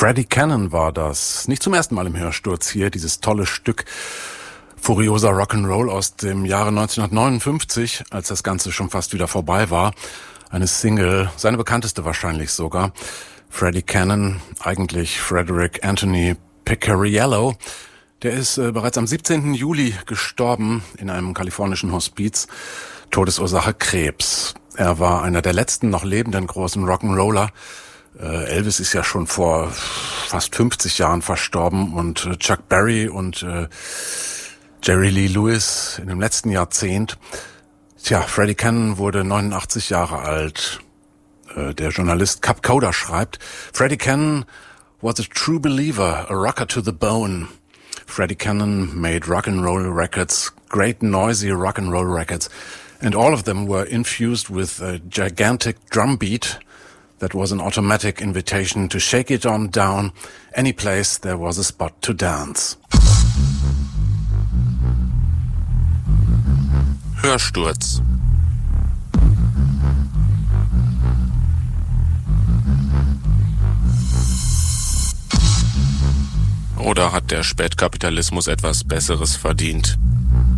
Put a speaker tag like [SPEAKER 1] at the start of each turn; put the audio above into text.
[SPEAKER 1] Freddie Cannon war das. Nicht zum ersten Mal im Hörsturz hier, dieses tolle Stück furioser Rock'n'Roll aus dem Jahre 1959, als das Ganze schon fast wieder vorbei war. Eine Single, seine bekannteste wahrscheinlich sogar. Freddie Cannon, eigentlich Frederick Anthony Picariello, der ist bereits am 17. Juli gestorben in einem kalifornischen Hospiz. Todesursache Krebs. Er war einer der letzten noch lebenden großen Rock'n'Roller. Elvis ist ja schon vor fast 50 Jahren verstorben und Chuck Berry und Jerry Lee Lewis in dem letzten Jahrzehnt. Tja, Freddie Cannon wurde 89 Jahre alt. Der Journalist Cap Coda schreibt, Freddie Cannon was a true believer, a rocker to the bone. Freddie Cannon made rock'n'roll records, great noisy rock'n'roll records, and all of them were infused with a gigantic drum beat that was an automatic invitation to shake it on down any place there was a spot to dance.
[SPEAKER 2] Hörsturz. Oder hat der Spätkapitalismus etwas Besseres verdient?